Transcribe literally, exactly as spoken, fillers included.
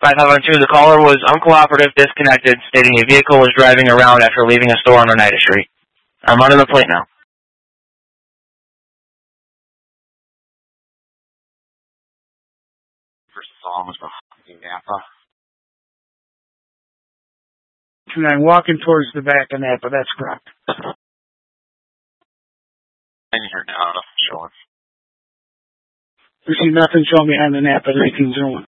five five one two, the caller was uncooperative, disconnected, stating a vehicle was driving around after leaving a store on Oneida Street. I'm running the plate now. First song was from Napa. And I'm walking towards the back of Napa, that's correct. And you're now showing. You see nothing showing behind the Napa at eighteen oh one.